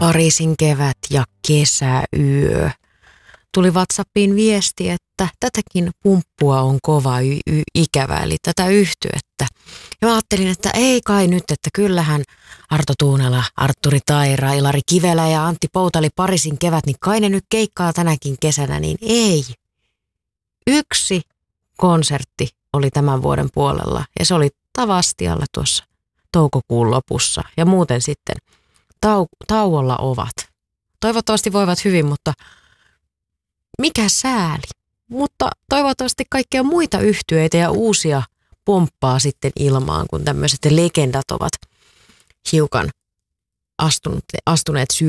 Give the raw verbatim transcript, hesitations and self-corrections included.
Pariisin kevät ja kesäyö. Tuli WhatsAppiin viesti, että tätäkin pumppua on kova y- y- ikävä, eli tätä yhtyettä. Ja mä ajattelin, että ei kai nyt, että kyllähän Arto Tuunela, Artturi Taira, Ilari Kivelä ja Antti Poutali Pariisin kevät, niin kai ne nyt keikkaa tänäkin kesänä, niin ei. Yksi konsertti oli tämän vuoden puolella ja se oli Tavastialla tuossa toukokuun lopussa ja muuten sitten tau- tauolla ovat. Toivottavasti voivat hyvin, mutta mikä sääli. Mutta toivottavasti kaikkia muita yhtyeitä ja uusia pomppaa sitten ilmaan, kun tämmöiset legendat ovat hiukan astunut, astuneet syy